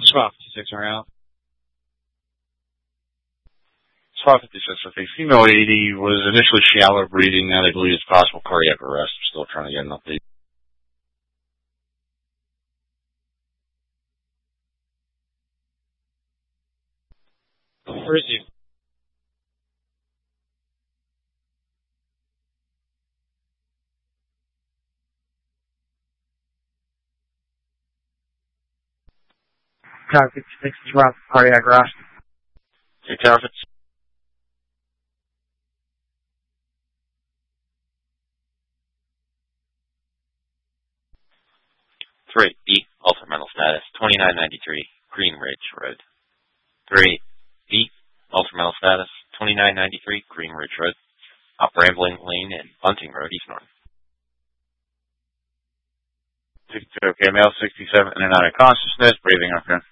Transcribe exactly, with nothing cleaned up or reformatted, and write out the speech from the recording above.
Spot fifty-six around. Spot fifty-six with a female eighty was initially shallow breathing. Now they believe it's possible cardiac arrest. I'm still trying to get an update. Where is he? Tower fifty-six is route cardiac arrest. Okay, Tower fifty-six. Three, B, ultramental status, twenty-nine ninety-three, Green Ridge Road. Three, B, ultramental status, twenty-nine ninety-three, Green Ridge Road. Up Rambling Lane and Bunting Road, east north. sixty-two, okay, male sixty-seven in and out of consciousness, breathing, okay.